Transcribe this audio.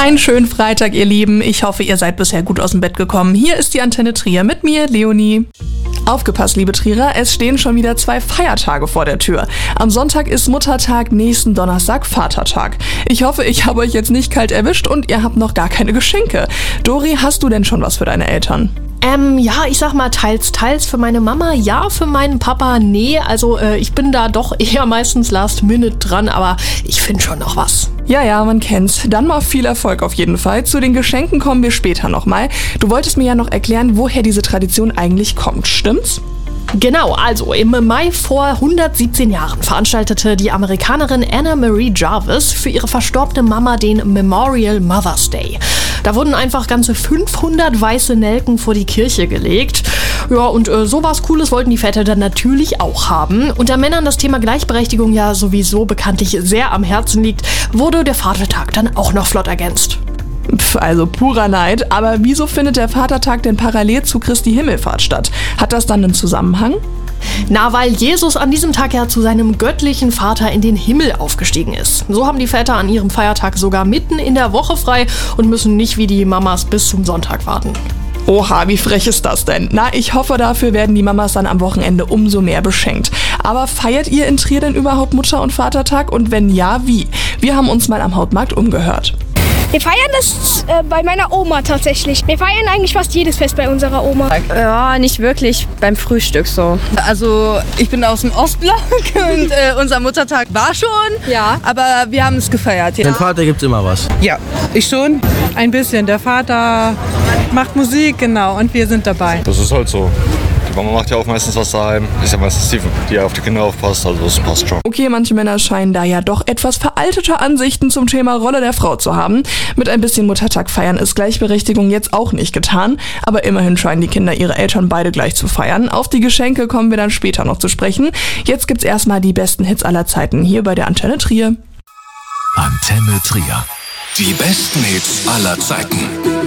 Einen schönen Freitag, ihr Lieben. Ich hoffe, ihr seid bisher gut aus dem Bett gekommen. Hier ist die Antenne Trier mit mir, Leonie. Aufgepasst, liebe Trierer, es stehen schon wieder 2 Feiertage vor der Tür. Am Sonntag ist Muttertag, nächsten Donnerstag Vatertag. Ich hoffe, ich habe euch jetzt nicht kalt erwischt und ihr habt noch gar keine Geschenke. Dori, hast du denn schon was für deine Eltern? Ja, ich sag mal teils. Für meine Mama ja, für meinen Papa nee. Also ich bin da doch eher meistens last minute dran, aber ich finde schon noch was. Ja, man kennt's. Dann mal viel Erfolg auf jeden Fall. Zu den Geschenken kommen wir später nochmal. Du wolltest mir ja noch erklären, woher diese Tradition eigentlich kommt, stimmt's? Genau, also im Mai vor 117 Jahren veranstaltete die Amerikanerin Anna Marie Jarvis für ihre verstorbene Mama den Memorial Mother's Day. Da wurden einfach ganze 500 weiße Nelken vor die Kirche gelegt. Ja, und sowas Cooles wollten die Väter dann natürlich auch haben. Und da Männern das Thema Gleichberechtigung ja sowieso bekanntlich sehr am Herzen liegt, wurde der Vatertag dann auch noch flott ergänzt. Also purer Neid. Aber wieso findet der Vatertag denn parallel zu Christi Himmelfahrt statt? Hat das dann einen Zusammenhang? Na, weil Jesus an diesem Tag ja zu seinem göttlichen Vater in den Himmel aufgestiegen ist. So haben die Väter an ihrem Feiertag sogar mitten in der Woche frei und müssen nicht wie die Mamas bis zum Sonntag warten. Oha, wie frech ist das denn? Na, ich hoffe, dafür werden die Mamas dann am Wochenende umso mehr beschenkt. Aber feiert ihr in Trier denn überhaupt Mutter- und Vatertag? Und wenn ja, wie? Wir haben uns mal am Hauptmarkt umgehört. Wir feiern das bei meiner Oma tatsächlich. Wir feiern eigentlich fast jedes Fest bei unserer Oma. Ja, nicht wirklich, beim Frühstück so. Also ich bin aus dem Ostblock und unser Muttertag war schon, Ja. aber wir haben es gefeiert. Für den Vater gibt's immer was. Ja, ich schon. Ein bisschen. Der Vater macht Musik, genau, und wir sind dabei. Das ist halt so. Die Mama macht ja auch meistens was daheim. Ist ja meistens die auf die Kinder aufpasst, also das passt schon. Okay, manche Männer scheinen da ja doch etwas veraltete Ansichten zum Thema Rolle der Frau zu haben. Mit ein bisschen Muttertag feiern ist Gleichberechtigung jetzt auch nicht getan. Aber immerhin scheinen die Kinder ihre Eltern beide gleich zu feiern. Auf die Geschenke kommen wir dann später noch zu sprechen. Jetzt gibt's erstmal die besten Hits aller Zeiten hier bei der Antenne Trier. Antenne Trier. Die besten Hits aller Zeiten.